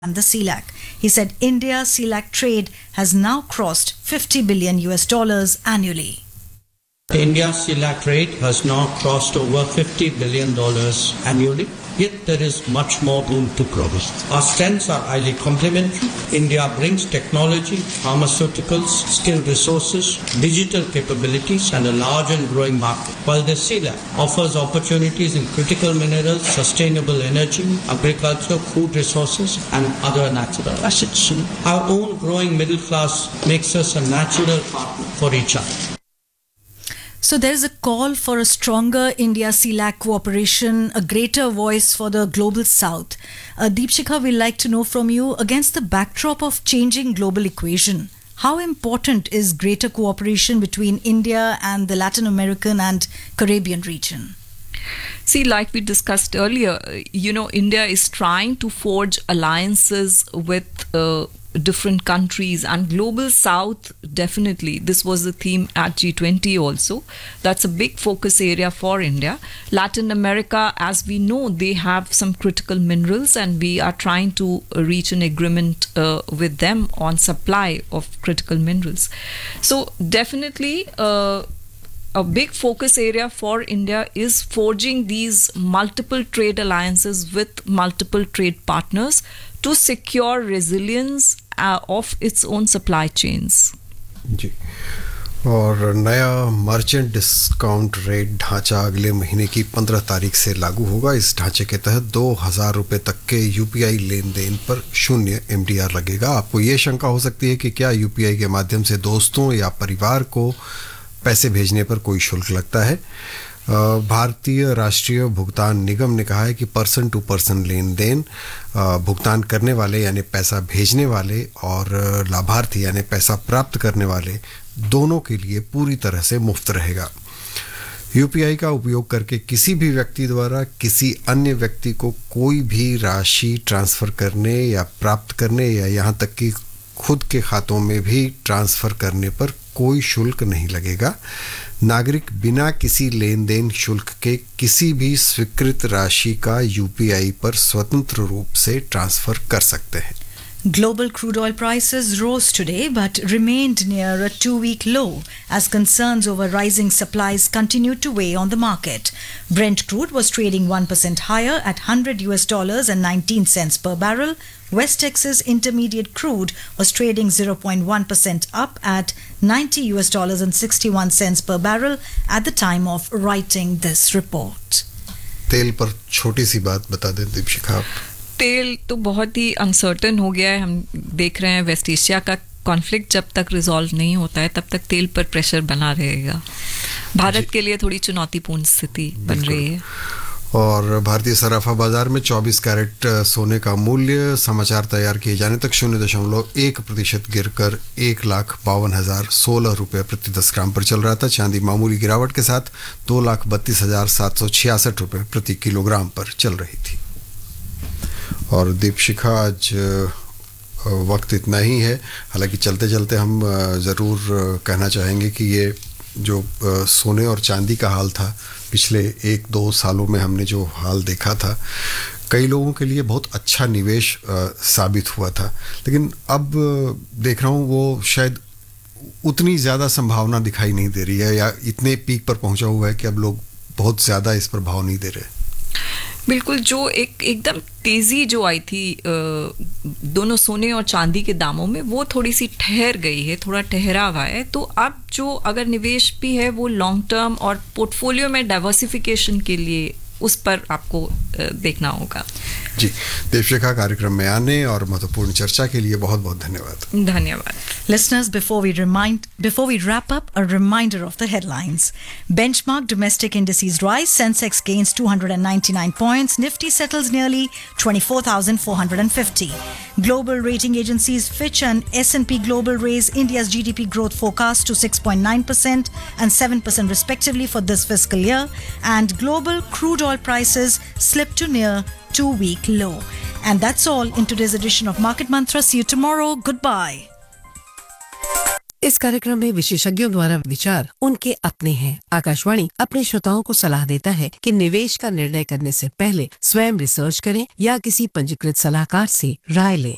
and the CELAC. He said India's CELAC trade has now crossed $50 billion annually. India's CELAC trade has now crossed over $50 billion annually, yet there is much more room to grow. Our strengths are highly complementary. India brings technology, pharmaceuticals, skilled resources, digital capabilities, and a large and growing market, while the CELAC offers opportunities in critical minerals, sustainable energy, agriculture, food resources, and other natural assets. Our own growing middle class makes us a natural partner for each other. So there's a call for a stronger India-CELAC cooperation, a greater voice for the global south. Deepshikha, we'd like to know from you, against the backdrop of changing global equation, how important is greater cooperation between India and the Latin American and Caribbean region? See, like we discussed earlier, India is trying to forge alliances with different countries, and global south, definitely this was the theme at G20 also. That's a big focus area for India. Latin America, as we know, they have some critical minerals, and we are trying to reach an agreement with them on supply of critical minerals. So definitely a big focus area for India is forging these multiple trade alliances with multiple trade partners to secure resilience of its own supply chains. जी, और नया merchant discount rate ढांचा अगले महीने की 15 तारीख से लागू होगा। इस ढांचे के तहत 2,000 रुपये तक के यूपीआई लेन देन पर 0 एमडीआर लगेगा। आपको ये शंका हो सकती है कि क्या यूपीआई के माध्यम से दोस्तों या परिवार को पैसे भेजने पर कोई शुल्क लगता है। भारतीय राष्ट्रीय भुगतान निगम ने कहा है कि person to person lane then भुगतान करने वाले यानी पैसा भेजने वाले और लाभार्थी यानी पैसा प्राप्त करने वाले दोनों के लिए पूरी तरह से मुफ्त रहेगा। यूपीआई का उपयोग करके किसी भी व्यक्ति द्वारा किसी अन्य व्यक्ति को कोई भी राशि ट्रांसफ़र करने या प्राप्त करने या यहाँ तक कि खुद के खातों में भी ट्रांसफ़र करने पर कोई शुल्क नहीं लगेगा। नागरिक बिना किसी लेन देन शुल्क के किसी भी स्वीकृत राशि का यूपीआई पर स्वतंत्र रूप से ट्रांसफर कर सकते हैं। Global crude oil prices rose today but remained near a 2-week low as concerns over rising supplies continued to weigh on the market. Brent crude was trading 1% higher at $100.19 per barrel. West Texas Intermediate crude was trading 0.1% up at $90.61 per barrel at the time of writing this report. तेल पर छोटी सी बात बता दें दीपशिखा। तेल तो बहुत ही uncertain हो गया है। हम देख रहे हैं वेस्ट एशिया का कॉन्फ्लिक्ट जब तक रिजॉल्व नहीं होता है तब तक तेल पर प्रेशर बना रहेगा। भारत के लिए थोड़ी चुनौतीपूर्ण स्थिति बन रही है। और भारतीय सराफा बाजार में 24 कैरेट सोने का मूल्य समाचार तैयार किए जाने तक 0.1% गिरकर 1,52,016 रुपये प्रति 10 ग्राम पर चल रहा था। चांदी मामूली गिरावट के साथ 2,32,766 रुपये प्रति किलोग्राम पर चल रही थी। और दीपशिखा, आज वक्त इतना ही है। हालांकि चलते चलते हम ज़रूर कहना चाहेंगे कि ये जो सोने और चांदी का हाल था पिछले 1-2 सालों में हमने जो हाल देखा था, कई लोगों के लिए बहुत अच्छा निवेश साबित हुआ था, लेकिन अब देख रहा हूँ वो शायद उतनी ज़्यादा संभावना दिखाई नहीं दे रही है या इतने पीक पर पहुँचा हुआ है कि अब लोग बहुत ज़्यादा इस पर भाव नहीं दे रहे। बिल्कुल, जो एकदम तेजी जो आई थी दोनों सोने और चांदी के दामों में, वो थोड़ी सी ठहर गई है, थोड़ा ठहराव है। तो अब जो अगर निवेश भी है वो लॉन्ग टर्म और पोर्टफोलियो में डाइवर्सिफिकेशन के लिए उस पर आपको देखना होगा। जी, देवशिखा, कार्यक्रम में आने और महत्वपूर्ण चर्चा के लिए बहुत बहुत धन्यवाद। धन्यवाद। Listeners, before we wrap up, a reminder of the headlines. Benchmark domestic indices rise. Sensex gains 299 points. Nifty settles nearly 24,450. Global rating agencies Fitch and S&P Global raise India's GDP growth forecast to 6.9% and 7% respectively for this fiscal year. And global crude oil prices slip to near 2-week low. And that's all in today's edition of Market Mantra. See you tomorrow. Goodbye. इस कार्यक्रम में विशेषज्ञों द्वारा विचार उनके अपने हैं। आकाशवाणी अपने श्रोताओं को सलाह देता है कि निवेश का निर्णय करने से पहले स्वयं रिसर्च करें या किसी पंजीकृत सलाहकार से राय लें।